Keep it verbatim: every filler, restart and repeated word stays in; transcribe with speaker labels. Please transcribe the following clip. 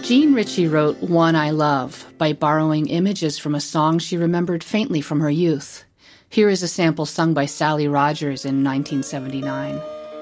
Speaker 1: Jean Ritchie wrote One I Love by borrowing images from a song she remembered faintly from her youth. Here is a sample sung by Sally Rogers in nineteen seventy-nine.